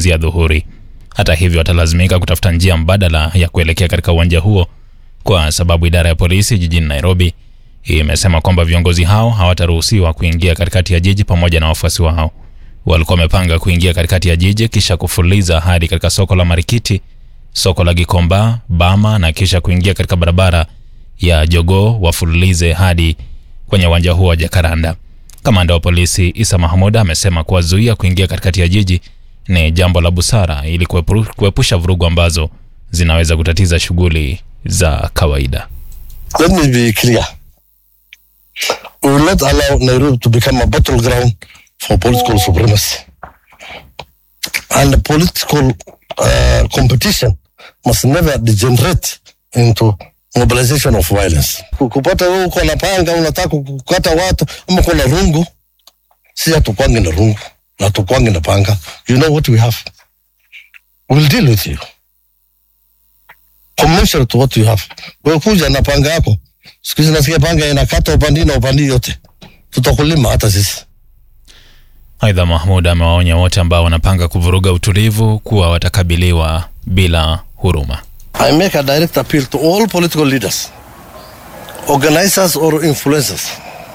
kuanzia dhuhuri. Hata hivyo watalazimika kutafuta njia mbadala ya kuelekea katika uwanja huo kwa sababu idara ya polisi jijini Nairobi imesema kwamba viongozi hao hawataruhusiwa kuingia katikati ya jiji pamoja na wafuasi wao. Walikuwa wamepanga kuingia katikati ya jiji kisha kufuliza hadi katika soko la Marikiti, soko la Gikomba, Bama na kisha kuingia katika barabara ya Jogoo wafululize hadi kwenye uwanja huo wa Jacaranda. Kamanda wa polisi Isa Mahamuda amesema kuwazuia kuingia katikati ya jiji ni jambo la busara ili kuepusha vurugu ambazo zinaweza kutatiza shughuli za kawaida. Let me be clear. We will not allow Nairobi to become a battleground for political supremacy. And the political competition must never degenerate into mobilization of violence. Kupata wewe uko na panga unataka kukata watu ama kuna rungu, si hatukwangi na rungu na tukwangi na panga. You know what we have. We'll deal with you. Commensurate to what you have. Wewe kuja na panga yako. Sikizi nasikia panga inakata upande na upande yote. Tutakulima hata sisi. Aidha, Mahmoud amewaonya wote ambao wanapanga kuvuruga utulivu kuwa watakabiliwa bila huruma. I make a direct appeal to all political leaders, organizers or influencers.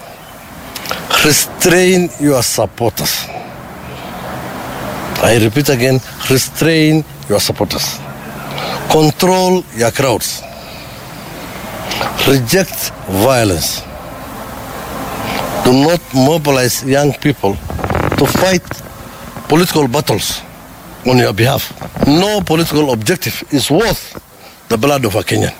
Restrain your supporters. I repeat again, restrain your supporters. Control your crowds. Reject violence. Do not mobilize young people to fight political battles on your behalf. No political objective is worth the blood of a Kenyan.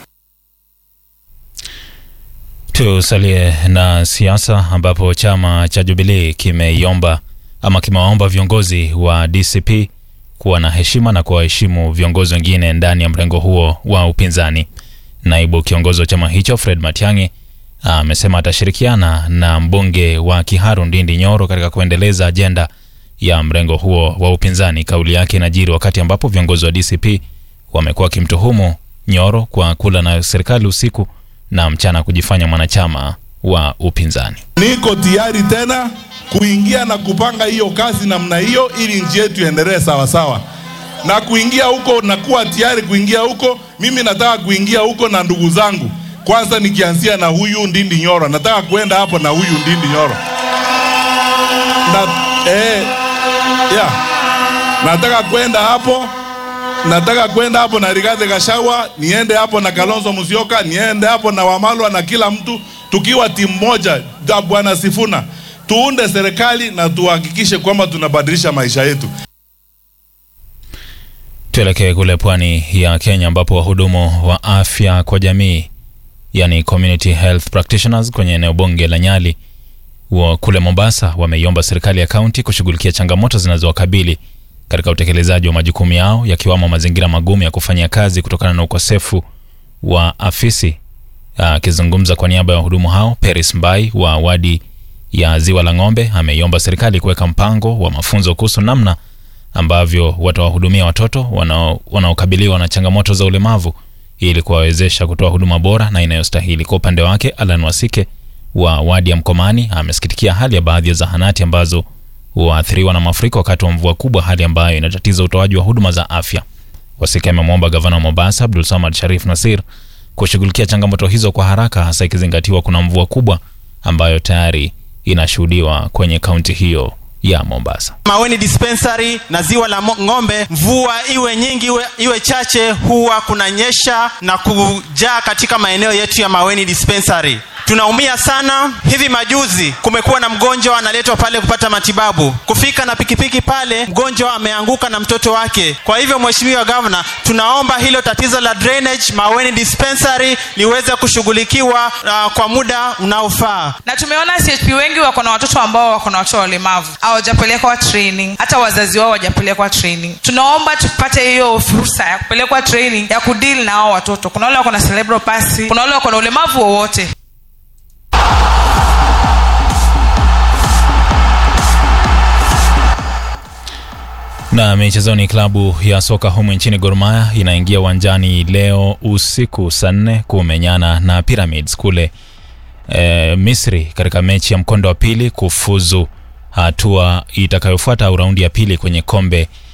Tusalie na siasa ambapo chama cha Jubilee kimewaomba viongozi wa DCP kuwa na heshima na kuwaheshimu viongozi wengine ndani ya mrengo huo wa upinzani. Naibu kiongozi wa chama hicho Fred Matiang'i amesema atashirikiana na mbunge wa Kiharu Ndindi Nyoro katika kuendeleza ajenda ya mrengo huo wa upinzani. Kauli yake inajiri wakati ambapo viongozi wa DCP wamekuwa kimtuhumu Nyoro kwa kula na serikali usiku na mchana kujifanya mwanachama wa upinzani. Niko tayari tena kuingia na kupanga hiyo kazi namna hiyo ili nchi yetu iendelee sawa sawa. Na kuingia huko na kuwa tayari kuingia huko, mimi nataka kuingia huko na ndugu zangu. Kwanza nikianzia na huyu Ndindi Nyoro. Nataka kuenda hapo na huyu Ndindi Nyoro. Nataka kwenda hapo na Rigathi Gachagua, niende hapo na Kalonzo Musyoka, niende hapo na Wamalwa na kila mtu tukiwa timu moja da Bwana Sifuna. Tuunde serikali na tuhakikishe kwamba tunabadilisha maisha yetu. Tuelekee kule pwani ya Kenya ambapo wahudumu wa afya kwa jamii, yani community health practitioners kwenye eneo bunge la Nyali kule Mombasa wameiomba serikali ya kaunti kushughulikia changamoto zinazowakabili katika utekelezaji wa majukumu yao, yakiwamo mazingira magumu ya kufanya kazi kutokana na ukosefu wa afisi. Akizungumza kwa niaba ya wahudumu hao, Peris Mbai wa wadi ya Ziwa la Ng'ombe ameiomba serikali kuweka mpango wa mafunzo kuhusu namna ambavyo watawahudumia watoto wanaokabiliwa na changamoto za ulemavu ili kuwawezesha kutoa huduma bora na inayostahili. Kwa upande wake, Alan Wasike wa wadi ya Mkomani amesikitikia hali ya baadhi ya zahanati ambazo huathiriwa na mafuriko wakati wa mvua kubwa, hali ambayo inatatiza utoaji wa huduma za afya. Wasike amemwomba gavana wa Mombasa Abdul Samad Sharif Nasir kushughulikia changamoto hizo kwa haraka, hasa ikizingatiwa kuna mvua kubwa ambayo tayari inashuhudiwa kwenye kaunti hiyo ya Mombasa. Maweni dispensary na Ziwa la Ng'ombe, mvua iwe nyingi iwe chache, huwa kunanyesha na kujaa katika maeneo yetu ya Maweni dispensary. Tunaumia sana. Hivi majuzi kumekuwa na mgonjwa analetwa pale kupata matibabu. Kufika na pikipiki pale, mgonjwa ameanguka na mtoto wake. Kwa hivyo Mheshimiwa Governor, tunaomba hilo tatizo la drainage Maweni dispensary liweze kushughulikiwa kwa muda unaofaa. Na tumeona CHP wengi wako na watoto ambao wako na watoto walemavu, hawajapelekwa training, hata wazazi wao hawajapelekwa training. Tunaomba tupate hiyo fursa ya kupelekwa training ya kudeal na hao watoto. Kuna wale wako na cerebral palsy, kuna wale wako na ulemavu wowote. Na michezoni, klabu ya soka humu nchini Gor Mahia inaingia uwanjani leo usiku saa 4 kumenyana na Pyramids kule Misri katika mechi ya mkondo wa pili kufuzu hatua itakayofuata au raundi ya pili kwenye kombe